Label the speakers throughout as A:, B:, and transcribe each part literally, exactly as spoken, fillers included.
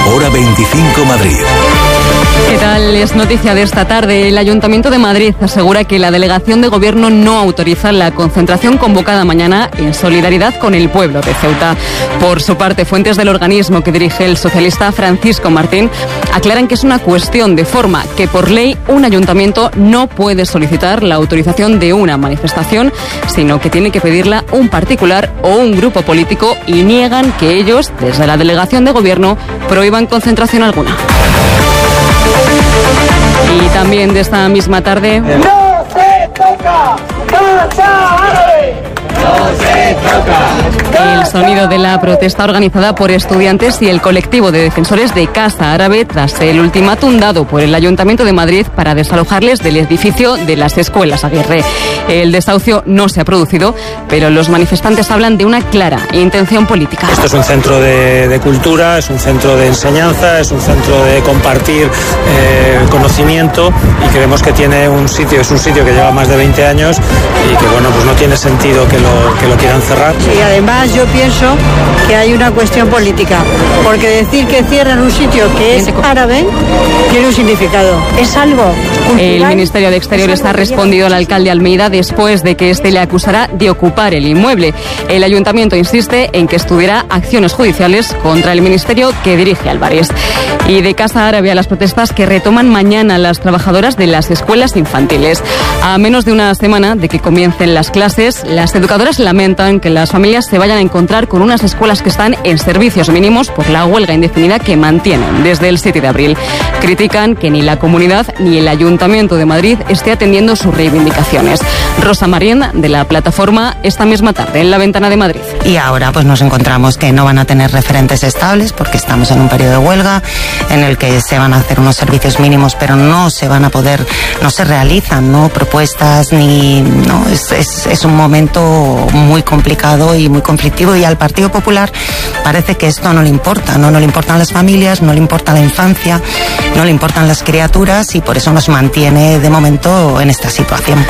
A: Hora veinticinco Madrid.
B: ¿Qué tal? Es noticia de esta tarde. El Ayuntamiento de Madrid asegura que la delegación de gobierno no autoriza la concentración convocada mañana en solidaridad con el pueblo de Ceuta. Por su parte, fuentes del organismo que dirige el socialista Francisco Martín aclaran que es una cuestión de forma, que por ley un ayuntamiento no puede solicitar la autorización de una manifestación, sino que tiene que pedirla un particular o un grupo político, y niegan que ellos, desde la delegación de gobierno, prohíban concentración alguna. Y también de esta misma tarde...
C: ¡No se toca! ¡Casa árabe! ¡No se toca!
B: El sonido de la protesta organizada por estudiantes y el colectivo de defensores de Casa Árabe tras el ultimátum dado por el Ayuntamiento de Madrid para desalojarles del edificio de las escuelas Aguirre. El desahucio no se ha producido, pero los manifestantes hablan de una clara intención política.
D: Esto es un centro de, de cultura, es un centro de enseñanza, es un centro de compartir eh, conocimiento, y creemos que tiene un sitio, es un sitio que lleva más de veinte años y que bueno, pues no tiene sentido que lo, que lo quieran cerrar.
E: Y además yo pienso que hay una cuestión política, porque decir que cierran un sitio que es árabe tiene un significado, es algo cultural.
B: El Ministerio de Exteriores ha respondido al alcalde Almeida después de que éste le acusara de ocupar el inmueble. El ayuntamiento insiste en que estudiará acciones judiciales contra el ministerio que dirige Álvarez. Y de Casa Árabe a las protestas que retoman mañana las trabajadoras de las escuelas infantiles. A menos de una semana de que comiencen las clases, las educadoras lamentan que las familias se vayan a encontrar con unas escuelas que están en servicios mínimos por la huelga indefinida que mantienen desde el siete de abril. Critican que ni la comunidad ni el Ayuntamiento de Madrid esté atendiendo sus reivindicaciones. Rosa Marín, de la plataforma, esta misma tarde en La Ventana de Madrid.
F: Y ahora pues nos encontramos que no van a tener referentes estables porque estamos en un periodo de huelga en el que se van a hacer unos servicios mínimos, pero no se van a poder, no se realizan no propuestas ni no es, es, es un momento muy complicado y muy conflictivo, y al Partido Popular parece que esto no le importa, no, no le importan las familias, no le importa la infancia, no le importan las criaturas, y por eso nos mantiene de momento en esta situación.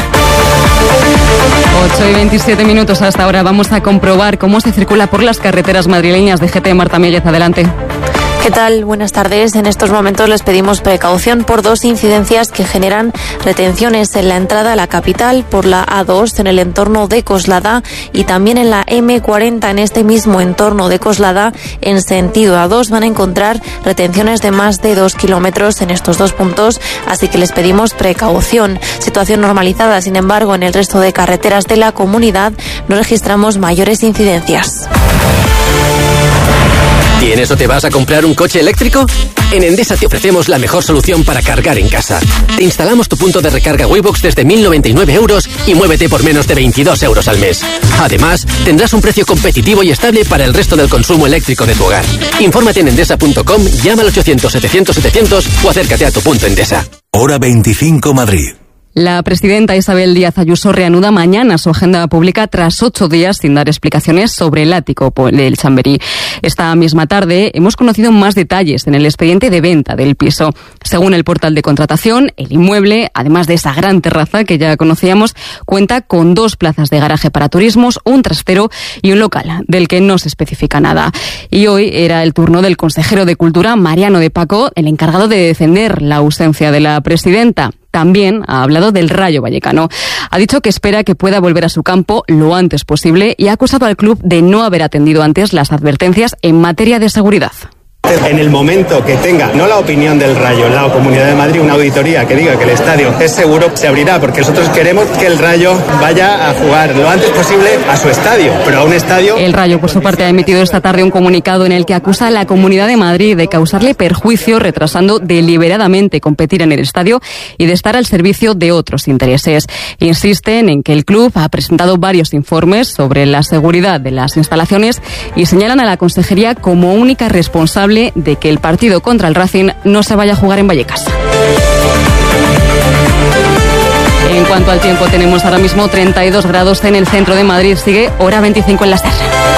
B: ocho y veintisiete minutos hasta ahora. Vamos a comprobar cómo se circula por las carreteras madrileñas. De G T, Marta Méllez, adelante.
G: ¿Qué tal? Buenas tardes. En estos momentos les pedimos precaución por dos incidencias que generan retenciones en la entrada a la capital por la A dos en el entorno de Coslada, y también en la eme cuarenta en este mismo entorno de Coslada en sentido A dos. Van a encontrar retenciones de más de dos kilómetros en estos dos puntos, así que les pedimos precaución. Situación normalizada, sin embargo, en el resto de carreteras de la comunidad no registramos mayores incidencias.
H: ¿Tienes o te vas a comprar un coche eléctrico? En Endesa te ofrecemos la mejor solución para cargar en casa. Te instalamos tu punto de recarga Waybox desde mil noventa y nueve euros y muévete por menos de veintidós euros al mes. Además, tendrás un precio competitivo y estable para el resto del consumo eléctrico de tu hogar. Infórmate en endesa punto com, llama al ochocientos setecientos setecientos o acércate a tu punto Endesa.
A: Hora veinticinco Madrid.
B: La presidenta Isabel Díaz Ayuso reanuda mañana su agenda pública tras ocho días sin dar explicaciones sobre el ático del Chamberí. Esta misma tarde hemos conocido más detalles en el expediente de venta del piso. Según el portal de contratación, el inmueble, además de esa gran terraza que ya conocíamos, cuenta con dos plazas de garaje para turismos, un trastero y un local, del que no se especifica nada. Y hoy era el turno del consejero de Cultura, Mariano de Paco, el encargado de defender la ausencia de la presidenta. También ha hablado del Rayo Vallecano. Ha dicho que espera que pueda volver a su campo lo antes posible y ha acusado al club de no haber atendido antes las advertencias en materia de seguridad.
I: En el momento que tenga, no la opinión del Rayo, la Comunidad de Madrid, una auditoría que diga que el estadio es seguro, se abrirá, porque nosotros queremos que el Rayo vaya a jugar lo antes posible a su estadio, pero a un estadio...
B: El Rayo, por su parte, ha emitido esta tarde un comunicado en el que acusa a la Comunidad de Madrid de causarle perjuicio retrasando deliberadamente competir en el estadio y de estar al servicio de otros intereses. Insisten en que el club ha presentado varios informes sobre la seguridad de las instalaciones y señalan a la consejería como única responsable de que el partido contra el Racing no se vaya a jugar en Vallecas. En cuanto al tiempo, tenemos ahora mismo treinta y dos grados en el centro de Madrid. Sigue hora veinticinco en las tardes.